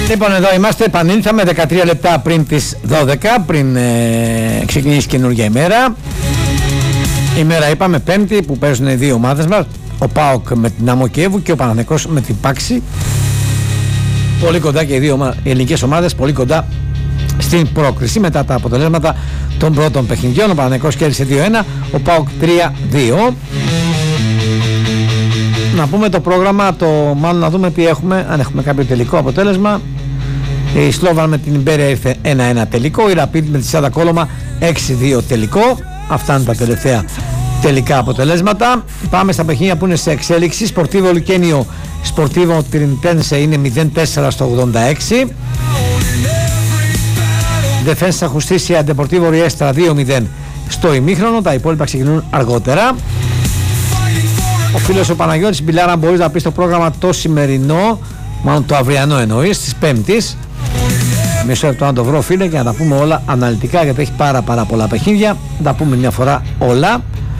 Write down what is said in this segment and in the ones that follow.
Λοιπόν, εδώ είμαστε, επανήλθαμε 13 λεπτά πριν τις 12, πριν ξεκινήσει καινούργια ημέρα. Η μέρα είπαμε Πέμπτη που παίζουν οι δύο ομάδες μας, ο ΠΑΟΚ με την Δυναμό Κιέβου και ο Παναθηναϊκός με την Πάξη. Πολύ κοντά και οι δύο ελληνικές ομάδες, πολύ κοντά στην πρόκριση μετά τα αποτελέσματα των πρώτων παιχνιδιών. Ο Παναθηναϊκός κέρδισε 2-1, ο ΠΑΟΚ 3-2. Να πούμε το πρόγραμμα, μάλλον να δούμε τι έχουμε, αν έχουμε κάποιο τελικό αποτέλεσμα. Η Σλόβαν με την Ιμπέρια ήρθε 1-1 τελικό, η Ραπίτ με τη Σάντα Κόλωμα 6-2 τελικό. Αυτά είναι τα τελευταία τελικά αποτελέσματα. Πάμε στα παιχνίδια που είναι σε εξέλιξη. Σπορτίβο Λουκένιο, Σπορτίβο Τρινιτένσε είναι 0-4 στο 86. Δεφένσα Χουστίσια Ντεπορτίβο Ριέστρα 2-0 στο ημίχρονο. Τα υπόλοιπα ξεκινούν αργότερα. Ο φίλος ο Παναγιώτης Μπιλάρα, αν μπορείς να πεις το πρόγραμμα το σημερινό, μάλλον το αυριανό εννοείς, της Πέμπτης. Μισό λεπτό να το βρω, φίλε, και να τα πούμε όλα αναλυτικά, γιατί έχει πάρα πολλά παιχνίδια. Να τα πούμε μια φορά όλα.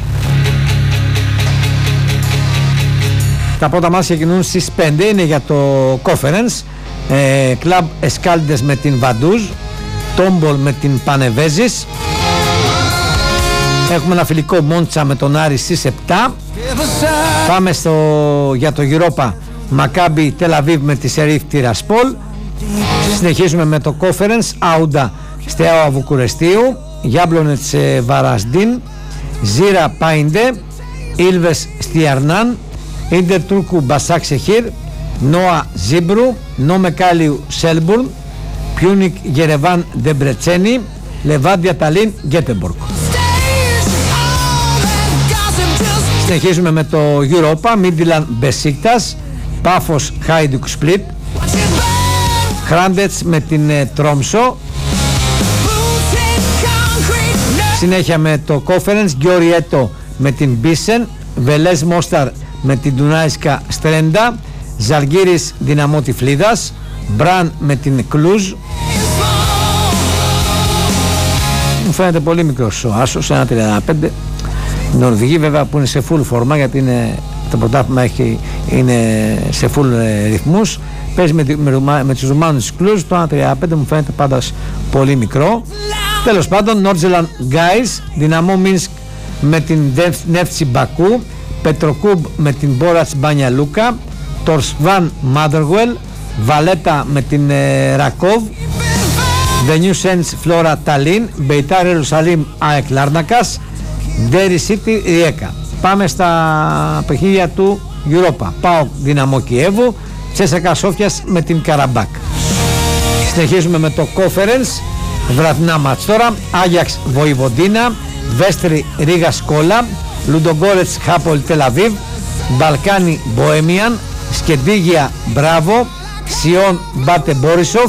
Τα πρώτα μας ξεκινούν στις 5, είναι για το Conference. Κλαμπ Εσκάλντες με την Βαντούζ, Τόμπολ με την Πανεβέζης. Έχουμε ένα φιλικό Μόντσα με τον Άρη στις 7. Πάμε για το Europa, Μακάμπι Τελαβίβ με τη Σερίφ Τιρασπόλ. Συνεχίζουμε με το Conference, Άουντα Στεάουα Βουκουρεστίου, Γιάμπλονετς Βαρασντίν, Ζήρα Πάιντε, Ήλβες Στιαρνάν, Ίντερ Τούρκου Μπασάκ Σεχίρ, Νόα Ζίμπρου, Νόμε Κάλιου Σέλμπουρν, Πιούνικ Γερεβάν Ντεμπρετσένι, Λεβάντια Ταλίν Γκέτεμπορκ. Συνεχίζουμε με το Europa, Μίντιλαν Μπεσίκτας, Πάφος Χάιντουκ Σπλίτ, Χράντετς με την Τρόμσο. Συνέχεια με το Conference, Γκιόριέτο με την Μπίσεν, Βελές Μόσταρ με την Ντουνάισκα Στρέντα, Ζαλγκύρης Δυναμό Τυφλίδας, Μπραν με την Κλούζ. Μου φαίνεται πολύ μικρός ο άσος, 1.35. Νορβηγοί βέβαια που είναι σε full φόρμα, γιατί είναι, το πρωτάθλημα είναι σε full ρυθμούς. Παίζει με τους Ρουμάνους της Κλούζ. Το 1.35 μου φαίνεται πάντα πολύ μικρό. Τέλος πάντων, Νόρτζελαν Γκάις, Δυναμό Μίνσκ με την Νεύτσι Μπακού, Πετροκούμπ με την Μπόρατς Μπάνια Λούκα, Τορσβάν Μάδεργουελ, Βαλέτα με την Ρακόβ, The New Saints Φλόρα Ταλίν, Μπεϊτάρ Ιερουσαλήμ ΑΕΚ Λάρνακας, Ντέρι Σίτι Ριέκα. Πάμε στα παιχνίδια του Europa. ΠΑΟΚ Δυναμό Κιέβου, Τσέσσακα Σόφιας με την Καραμπάκ. Συνεχίζουμε με το Conference, βραδινά μάτς τώρα. Άγιαξ Βοηβοντίνα, Βέστρι Ρίγα Σκόλα, Λουντογκόρετς Χάπολ Τελαβίβ, Μπαλκάνι Μποέμιαν, Σκεντίγια Μπράβο, Σιόν Μπάτε Μπόρισοφ.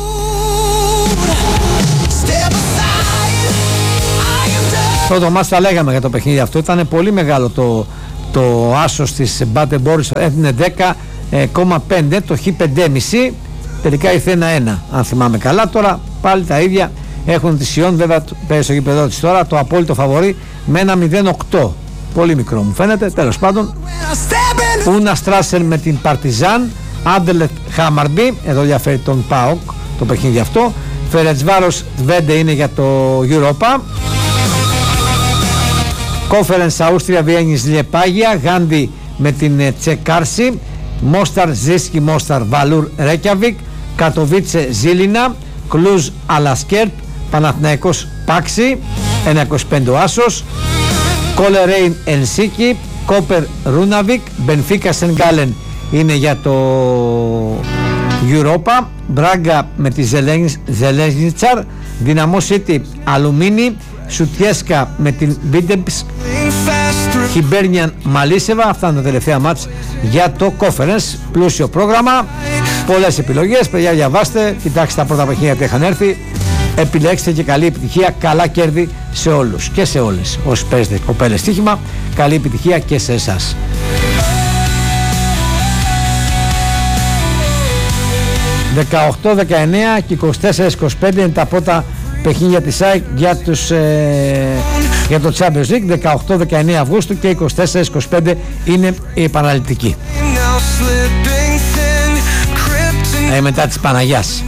Πρώτο μας τα λέγαμε για το παιχνίδι αυτό, ήταν πολύ μεγάλο το άσος της Μπάτε Μπόρισοφ, έδινε 10,5, το Χ5,5, τελικά ήρθε 1-1 αν θυμάμαι καλά. Τώρα πάλι τα ίδια έχουν τη Σιόν, βέβαια παίζει στο γήπεδο της τώρα, το απόλυτο φαβορί με ένα 0,8, πολύ μικρό μου φαίνεται. Τέλος πάντων, Ούνα Στράσεν με την Παρτιζάν, Άντελετ Χάμαρμπι, εδώ διαφέρει τον ΠΑΟΚ το παιχνίδι αυτό. Φερετσβάρος Τβέντε είναι για το Europa. Conference Αούστρια Βιέννης Λιεπάγια, Γάντι με την Τσεκάρση, Μόσταρ Ζίσκι Μόσταρ Βαλούρ Ρέκιαβικ, Κατοβίτσε Ζήλινα, Κλούζ Αλασκέρτ, Παναθηναϊκός Πάξη 1.25 ο άσος, Κόλερέιν Ελσίκη, Κόπερ Ρούναβικ, Μπενφίκα Σενγκάλεν είναι για το Europa, Μπράγκα με τη Ζελένιτσαρ, Δυναμό Σίτι Αλουμίνι, Σουτιέσκα με την Βίτεμπσκ, Χιμπέρνιαν Μαλίσεβα. Αυτά είναι τα τελευταία μάτς για το Conference. Πλούσιο πρόγραμμα, πολλές επιλογές. Παιδιά, διαβάστε, κοιτάξτε τα πρώτα παιχνίδια που είχαν έρθει, επιλέξτε και καλή επιτυχία, καλά κέρδη σε όλους και σε όλες. Όσοι παίζετε κοπέλες στοίχημα, καλή επιτυχία και σε εσάς. «18, 19 και 24-25 είναι τα πρώτα παιχνίδια της ΑΕΚ για το Champions League. 18-19 Αυγούστου και 24-25 είναι η επαναληπτική. μετά της Παναγιάς.